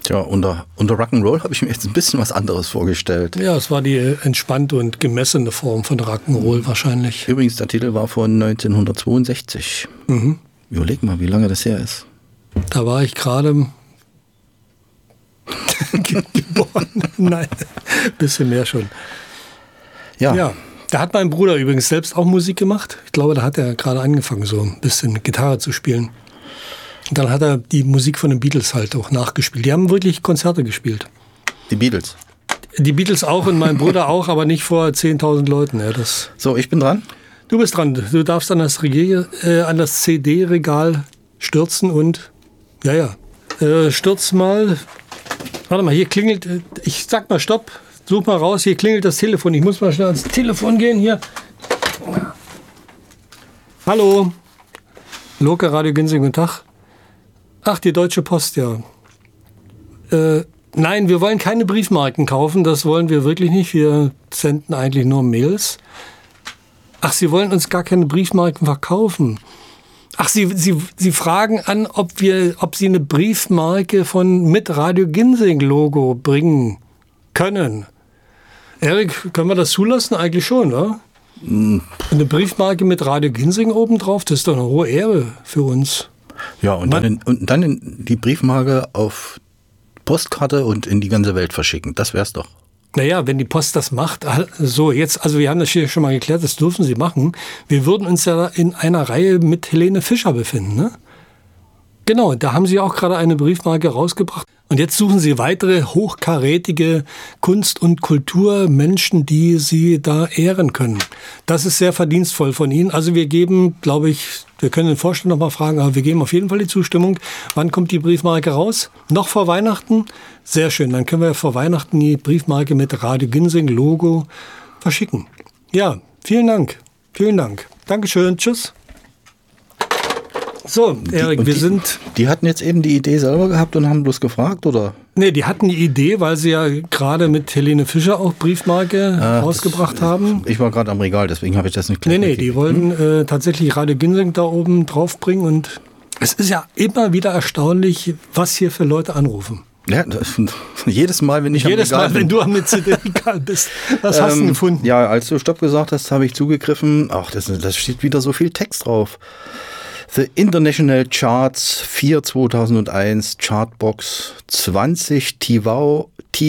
Ja, unter Rock'n'Roll habe ich mir jetzt ein bisschen was anderes vorgestellt. Ja, es war die entspannte und gemessene Form von Rock'n'Roll wahrscheinlich. Übrigens, der Titel war von 1962. Mhm. Überleg mal, wie lange das her ist. Da war ich gerade geboren. Nein, ein bisschen mehr schon. Ja. Da hat mein Bruder übrigens selbst auch Musik gemacht. Ich glaube, da hat er gerade angefangen, so ein bisschen Gitarre zu spielen. Und dann hat er die Musik von den Beatles halt auch nachgespielt. Die haben wirklich Konzerte gespielt. Die Beatles? Die Beatles auch und mein Bruder auch, aber nicht vor 10.000 Leuten. Ja, so, ich bin dran? Du bist dran. Du darfst an das CD-Regal stürzen und... stürz mal. Warte mal, hier klingelt... Ich sag mal Stopp. Such mal raus. Hier klingelt das Telefon. Ich muss mal schnell ans Telefon gehen. Hier. Hallo. Loke Radio Ginsing, guten Tag. Ach, die Deutsche Post, ja. Nein, wir wollen keine Briefmarken kaufen, das wollen wir wirklich nicht. Wir senden eigentlich nur Mails. Ach, Sie wollen uns gar keine Briefmarken verkaufen. Ach, Sie fragen an, ob Sie eine Briefmarke mit Radio Ginsing Logo bringen können. Erik, können wir das zulassen? Eigentlich schon, oder? Eine Briefmarke mit Radio Ginsing oben drauf, das ist doch eine hohe Ehre für uns. Ja, und dann die Briefmarke auf Postkarte und in die ganze Welt verschicken. Das wär's doch. Naja, wenn die Post das macht, so jetzt, also wir haben das hier schon mal geklärt, das dürfen sie machen. Wir würden uns ja in einer Reihe mit Helene Fischer befinden, ne? Genau, da haben sie auch gerade eine Briefmarke rausgebracht. Und jetzt suchen sie weitere hochkarätige Kunst- und Kulturmenschen, die sie da ehren können. Das ist sehr verdienstvoll von ihnen. Also wir geben, glaube ich, wir können den Vorstand noch mal fragen, aber wir geben auf jeden Fall die Zustimmung. Wann kommt die Briefmarke raus? Noch vor Weihnachten? Sehr schön, dann können wir vor Weihnachten die Briefmarke mit Radio Ginsing Logo verschicken. Ja, vielen Dank. Vielen Dank. Dankeschön. Tschüss. So, Erik, Die hatten jetzt eben die Idee selber gehabt und haben bloß gefragt, oder? Nee, die hatten die Idee, weil sie ja gerade mit Helene Fischer auch Briefmarke rausgebracht haben. Ich war gerade am Regal, deswegen habe ich das nicht gleich Nee, die wollten tatsächlich Radio Ginsing da oben draufbringen und es ist ja immer wieder erstaunlich, was hier für Leute anrufen. Ja, jedes Mal, wenn ich am Regal bin. Jedes Mal, wenn du am CD-Regal bist. Was hast du gefunden? Ja, als du Stopp gesagt hast, habe ich zugegriffen. Ach, das steht wieder so viel Text drauf. The International Charts 4 2001 Chartbox 20 TV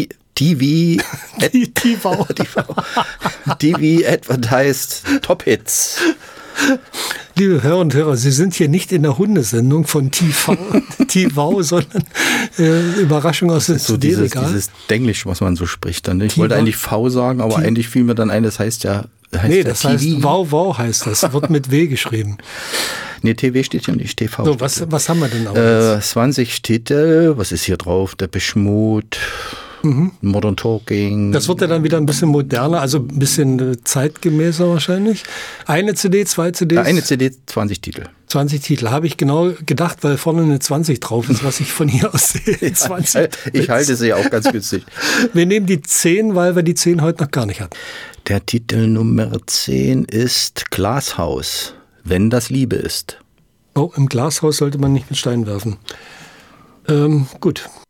Advertised Top Hits. Liebe Hörer und Hörer, Sie sind hier nicht in der Hundesendung von TV, sondern Überraschung aus dem CD-Regal. So dieses Denglisch, was man so spricht. Dann. Ich wollte eigentlich V sagen, aber eigentlich fiel mir dann ein, das heißt ja... das heißt Wow heißt das, wird mit W geschrieben. Nee, TV steht ja nicht, TV. So, was haben wir denn auch 20 Titel, was ist hier drauf? Depeche Mode, Modern Talking. Das wird ja dann wieder ein bisschen moderner, also ein bisschen zeitgemäßer wahrscheinlich. Eine CD, 2 CDs? Eine CD, 20 Titel. 20 Titel, habe ich genau gedacht, weil vorne eine 20 drauf ist, was ich von hier aus sehe. 20 ich halte sie auch ganz günstig. Wir nehmen die 10, weil wir die 10 heute noch gar nicht hatten. Der Titel Nummer 10 ist Glashaus, wenn das Liebe ist. Oh, im Glashaus sollte man nicht mit Steinen werfen. Gut.